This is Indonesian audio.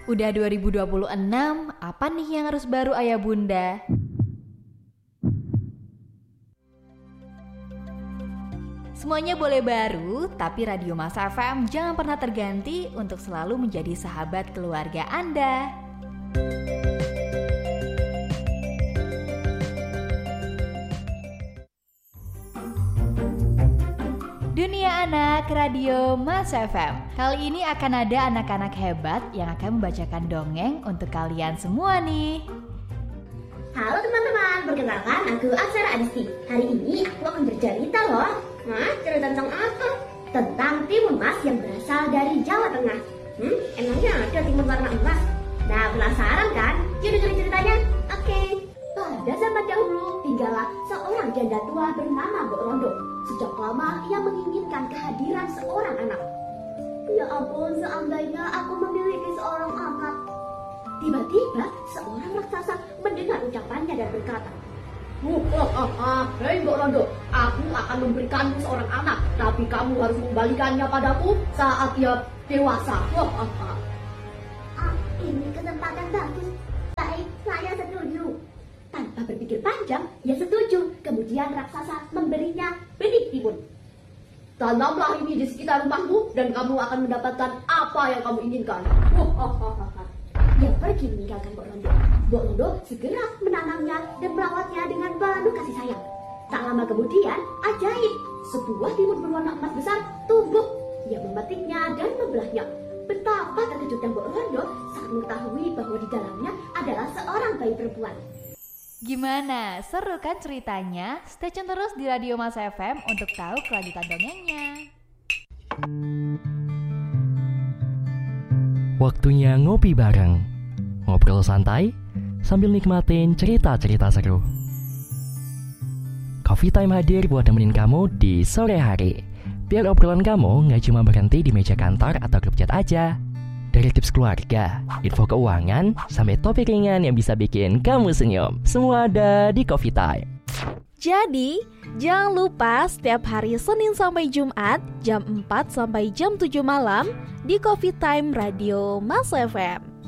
Udah 2026, apa nih yang harus baru ayah bunda? Semuanya boleh baru, tapi Radio Mas FM jangan pernah terganti untuk selalu menjadi sahabat keluarga Anda. Dunia Anak Radio Mas FM. Kali ini akan ada anak-anak hebat yang akan membacakan dongeng untuk kalian semua nih. Halo teman-teman, perkenalkan aku Aksara Adisti. Hari ini aku akan bercerita loh. Cerita tentang apa? Tentang timun emas yang berasal dari Jawa Tengah. Emangnya ada timun warna emas? Nah, penasaran kan? Yuk dengerin ceritanya. Oke. Pada zaman dahulu, tinggallah seorang janda tua bernama Mbok Rondo. Sejak lama ia menginginkan kehadiran seorang anak. Ya ampun, seandainya aku memiliki seorang anak. Tiba-tiba seorang raksasa mendengar ucapannya dan berkata, Hei Mbok Rondo, aku akan memberikanmu seorang anak, tapi kamu harus mengembalikannya padaku saat ia dewasa. Ini kesempatan bagus. Baik, saya setuju. Tanpa berpikir panjang, ia setuju. Kemudian raksasa memberinya benih timun. Tanamlah ini di sekitar rumahmu dan kamu akan mendapatkan apa yang kamu inginkan. Ia pergi meninggalkan Mbok Rondo. Mbok Rondo segera menanamnya dan merawatnya dengan penuh kasih sayang. Tak lama kemudian, ajaib, sebuah timun berwarna emas besar tumbuh. Ia memetiknya dan membelahnya. Betapa terkejutnya Mbok Rondo saat mengetahui bahwa di dalamnya adalah seorang bayi perempuan. Gimana? Seru kan ceritanya? Stay tune terus di Radio Mas FM untuk tahu kelanjutan dongengnya. Waktunya ngopi bareng, ngobrol santai sambil nikmatin cerita-cerita seru. Coffee Time hadir buat nemenin kamu di sore hari. Biar obrolan kamu gak cuma berhenti di meja kantor atau grup chat aja. Dari tips keluarga, info keuangan, sampai topik ringan yang bisa bikin kamu senyum. Semua ada di Coffee Time. Jadi, jangan lupa setiap hari Senin sampai Jumat jam 4 sampai jam 7 malam di Coffee Time Radio Mas FM.